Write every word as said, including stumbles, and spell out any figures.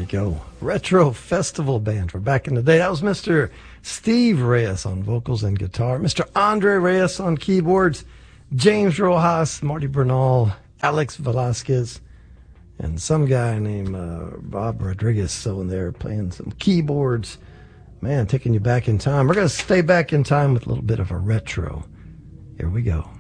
we go. Retro Festival Band for back in the day. That was Mister Steve Reyes on vocals and guitar, Mister Andre Reyes on keyboards, James Rojas, Marty Bernal, Alex Velasquez, and some guy named uh, Bob Rodriguez so in there playing some keyboards. Man, taking you back in time. We're going to stay back in time with a little bit of a retro. Here we go.